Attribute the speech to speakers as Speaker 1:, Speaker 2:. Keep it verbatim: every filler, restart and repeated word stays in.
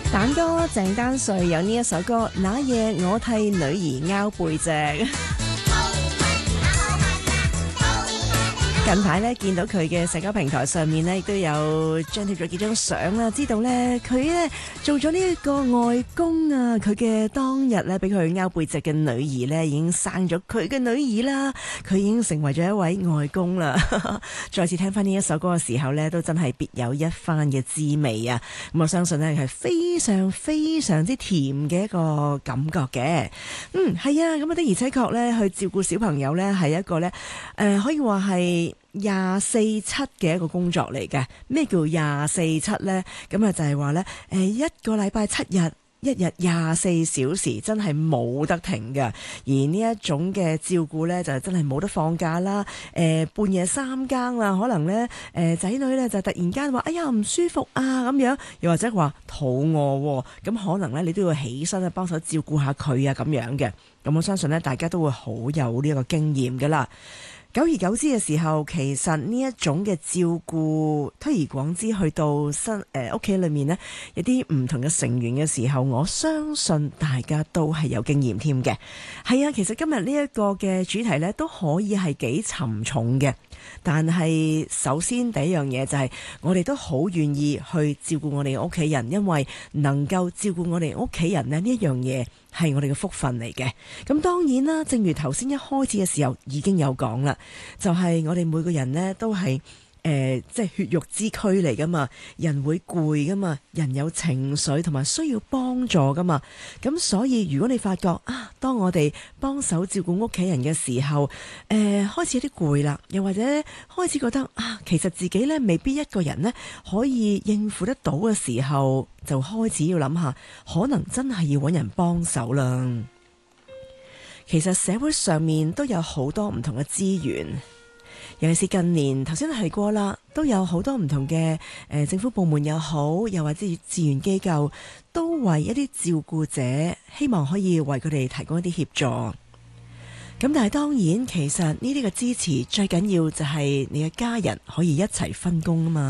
Speaker 1: 蛋哥鄭丹瑞有呢一首歌，那夜我替女兒拗背脊。近排咧見到佢嘅社交平台上面咧，亦都有張貼咗幾張相啦，知道咧佢咧做咗呢一個外公啊，佢嘅當日咧俾佢拗背脊嘅女兒咧已經生咗佢嘅女兒啦，佢已經成為咗一位外公啦。再次聽翻呢一首歌嘅時候咧，都真係別有一番嘅滋味啊！咁我相信咧係非常非常之甜嘅一個感覺嘅。嗯，係啊，咁啊的而且確咧去照顧小朋友咧係一個咧誒、呃、可以話係廿四七嘅一個工作嚟嘅。咩叫廿四七呢？咁啊就係話呢，誒一個禮拜七日，一日廿四小時，真係冇得停嘅。而呢一種嘅照顧呢，就真係冇得放假啦。誒、呃、半夜三更啦，可能呢誒仔、呃、女呢就突然間話：哎呀唔舒服啊咁樣，又或者話肚餓，咁可能呢，你都要起身啊幫手照顧下佢啊咁樣嘅。咁我相信呢，大家都會好有呢個經驗㗎啦。久而久之嘅時候，其實呢一種嘅照顧推而廣之，去到新誒屋企裏面呢，有啲唔同嘅成員嘅時候，我相信大家都係有經驗添嘅。係啊，其實今日呢一個嘅主題呢，都可以係幾沉重嘅。但係首先第一樣嘢就係，我哋都好願意去照顧我哋嘅屋企人，因為能夠照顧我哋屋企人呢，呢一樣嘢係我哋嘅福分嚟嘅。咁當然啦，正如頭先一開始嘅時候已經有講啦，就係我哋每個人呢都係誒即係血肉之軀嚟噶嘛，人會攰噶嘛，人有情緒同埋需要幫助噶嘛。咁所以如果你發覺啊，當我哋幫手照顧屋企人嘅時候，誒、呃、開始有啲攰啦，又或者開始覺得啊，其實自己呢未必一個人呢可以應付得到嘅時候，就開始要諗下，可能真係要揾人幫手啦。其實社會上面都有好多唔同嘅資源。尤其是近年，頭先都提過啦，都有好多唔同嘅誒、呃、政府部門又好，又或者志願機構，都為一啲照顧者，希望可以為佢哋提供一啲協助。咁但係當然，其實呢啲嘅支持最緊要就係你嘅家人可以一齊分工啊嘛。